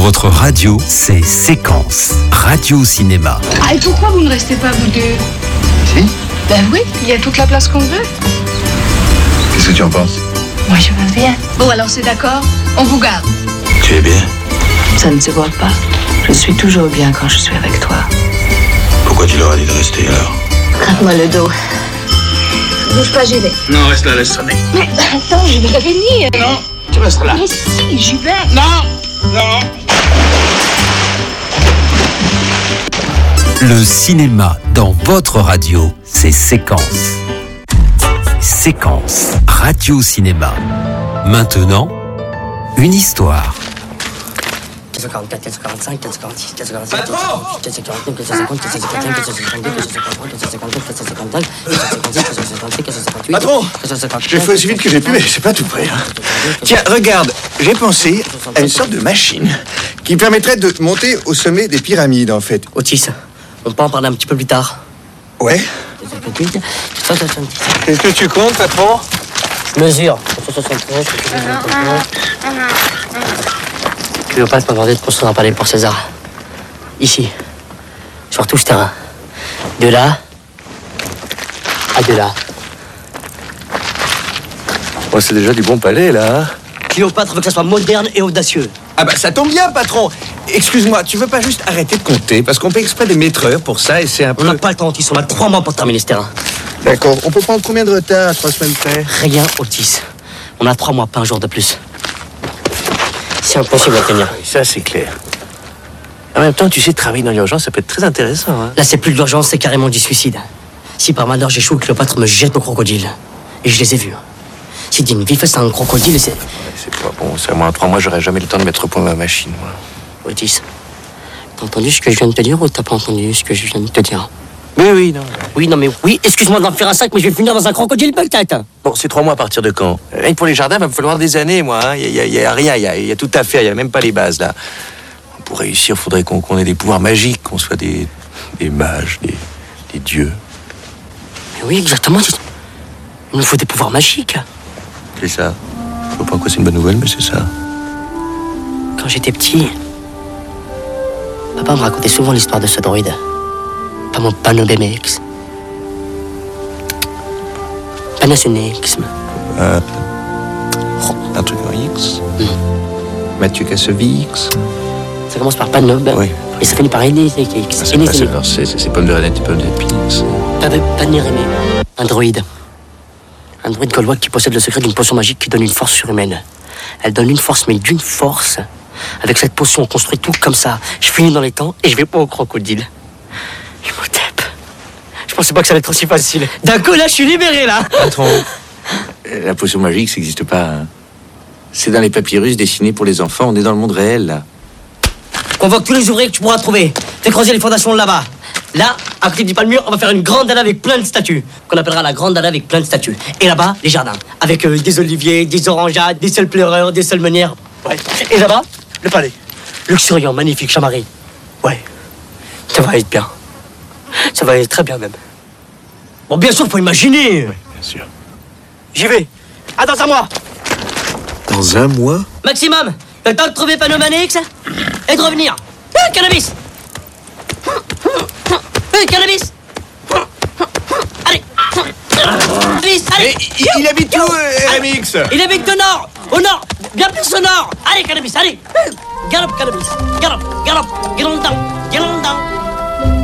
votre radio, c'est Séquence, radio-cinéma. Ah, et pourquoi vous ne restez pas, vous deux? Si. Ben oui, il y a toute la place qu'on veut. Qu'est-ce que tu en penses? Moi, je veux bien. Bon, alors c'est d'accord, on vous garde. Tu es bien? Ça ne se voit pas. Je suis toujours bien quand je suis avec toi. Pourquoi tu leur as dit de rester alors? Gratte-moi le dos. Bouge pas, j'y vais. Non, reste là, laisse sonner. Mais attends, je vais revenir. Non, tu restes là. Mais si, j'y vais. Non. Le cinéma dans votre radio, c'est Séquence. Séquence, radio-cinéma. Maintenant, une histoire. 444, 445, 446, 447, Patron 449, 450, 451, 452, 453, 452, 455, 456, 457, 458... Patron, j'ai fait aussi vite que j'ai pu, mais c'est pas tout prêt. Hein. Tiens, regarde, j'ai pensé à une sorte de machine qui permettrait de monter au sommet des pyramides, en fait. Otis, on peut en parler un petit peu plus tard. Ouais. 458, 470... Qu'est-ce que tu comptes, patron? Je mesure. 473, Cléopâtre m'a demandé de construire un palais pour César. Ici. Sur tout ce terrain. De là à de là. Oh, c'est déjà du bon palais, là. Hein. Cléopâtre veut que ça soit moderne et audacieux. Ah bah ça tombe bien, patron. Excuse-moi, tu veux pas juste arrêter de compter? Parce qu'on paye exprès des maîtreurs pour ça et c'est un On peu... n'a pas le temps, Otis. On a 3 mois pour terminer ce terrain. D'accord, on peut prendre combien de retard à 3 semaines près? Rien, Otis. On a 3 mois, pas un jour de plus. C'est impossible à tenir. Oui, ça, c'est clair. En même temps, tu sais, travailler dans l'urgence, ça peut être très intéressant. Hein. Là, c'est plus de l'urgence, c'est carrément du suicide. Si par malheur j'échoue, Cléopâtre me jette au crocodile. Et je les ai vus. Si dit une vie face à un crocodile, c'est... Ouais, c'est pas bon. Ça, moi, en 3 mois, j'aurais jamais le temps de mettre au point ma machine, moi. Otis, t'as entendu ce que je viens de te dire ou t'as pas entendu ce que je viens de te dire? Oui, non. Oui, non, mais oui, excuse-moi d'en faire un sac, mais je vais finir dans un crocodile, peut-être. Bon, c'est 3 mois à partir de quand? Rien que pour les jardins, il va me falloir des années, moi. Hein. Il y a rien, il y a tout à faire, il y a même pas les bases, là. Pour réussir, il faudrait qu'on ait des pouvoirs magiques, qu'on soit des mages, des dieux. Mais oui, exactement. Il nous faut des pouvoirs magiques. C'est ça. Je vois pas en quoi c'est une bonne nouvelle, mais c'est ça. Quand j'étais petit, papa me racontait souvent l'histoire de ce droïde. Pas mon Panobemx. Panasonics. Un truc en X. Mathieu Kassovix. Ça commence par Panob. Oui. Et ça finit par Enix. C'est pommes de renette et pommes de pix. Panérémé. Un droïde. Un droïde gaulois qui possède le secret d'une potion magique qui donne une force surhumaine. Elle donne une force, mais d'une force. Avec cette potion, on construit tout comme ça. Je finis dans les temps et je vais pas au crocodile. Je me tape. Je pensais pas que ça allait être aussi facile. D'un coup, là, je suis libéré, là. Patron, la potion magique, ça n'existe pas. Hein. C'est dans les papyrus dessinés pour les enfants. On est dans le monde réel, là. Convoque tous les ouvriers que tu pourras trouver. Fais creuser les fondations là-bas. Là, à côté du palmier, on va faire une grande dalle avec plein de statues. Qu'on appellera la grande dalle avec plein de statues. Et là-bas, les jardins. Avec des oliviers, des orangeades, des seuls pleureurs, des seuls meunières. Ouais. Et là-bas, le palais. Luxuriant, magnifique, chamari. Ouais. Ça va être bien. Ça va être très bien, même. Bon, bien sûr, faut imaginer. Oui, bien sûr. J'y vais. À dans un mois. Dans un mois? Maximum. Le temps de trouver Panomanix et de revenir. Cannabis. Cannabis. Allez. Cannabis, allez. Il habite où, RMX? Il habite au nord. Au nord. Bien plus au nord. Allez, cannabis, allez. Galope, cannabis. Galope, galope. Galope.